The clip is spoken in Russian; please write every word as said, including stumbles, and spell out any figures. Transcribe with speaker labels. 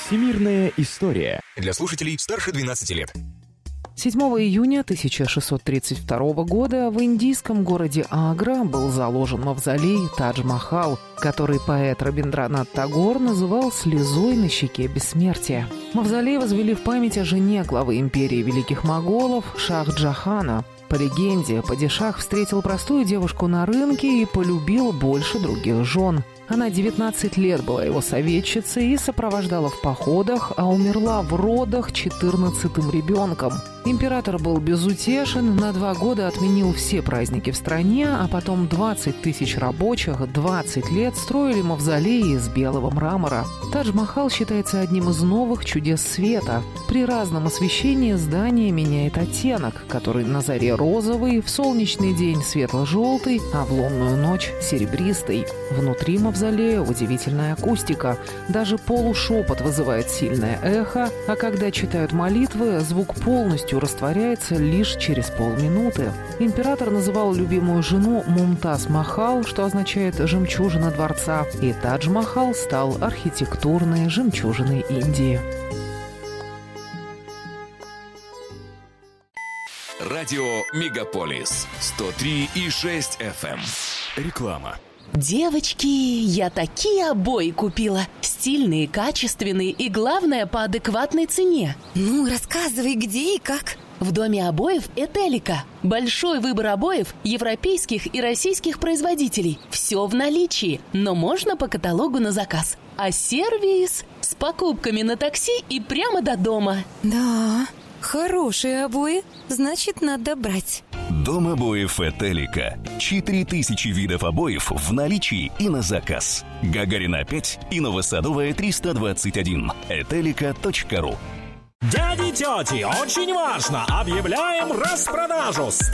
Speaker 1: Всемирная история.
Speaker 2: Для слушателей старше двенадцати лет.
Speaker 3: седьмого июня тысяча шестьсот тридцать второго года в индийском городе Агра был заложен мавзолей Тадж-Махал, который поэт Рабиндранат Тагор называл «слезой на щеке бессмертия». Мавзолей возвели в память о жене главы империи великих моголов Шах-Джахана. По легенде, падишах встретил простую девушку на рынке и полюбил больше других жен. Она девятнадцать лет была его советчицей и сопровождала в походах, а умерла в родах четырнадцатым ребенком. Император был безутешен, на два года отменил все праздники в стране, а потом двадцать тысяч рабочих двадцать лет строили мавзолеи из белого мрамора. Тадж-Махал считается одним из новых чудес света. При разном освещении здание меняет оттенок, который на заре розовый, в солнечный день светло-желтый, а в лунную ночь серебристый. Внутри мавзолея удивительная акустика. Даже полушепот вызывает сильное эхо, а когда читают молитвы, звук полностью растворяется лишь через полминуты. Император называл любимую жену Мумтаз Махал, что означает «жемчужина дворца», и Тадж-Махал стал архитектурной жемчужиной Индии.
Speaker 2: Радио Мегаполис сто три и шесть эф эм. Реклама.
Speaker 4: Девочки, я такие обои купила. Стильные, качественные и, главное, по адекватной цене.
Speaker 5: Ну, рассказывай, где и как.
Speaker 4: В доме обоев «Этелика». Большой выбор обоев европейских и российских производителей. Все в наличии, но можно по каталогу на заказ. А сервис с покупками на такси и прямо до дома.
Speaker 5: Да, хорошие обои, значит, надо брать.
Speaker 6: Дом обоев «Этелика». четыре тысячи видов обоев в наличии и на заказ. Гагарина пять и Новосадовая триста двадцать один. этелика точка ру.
Speaker 7: Дяди и тети, очень важно! Объявляем распродажу!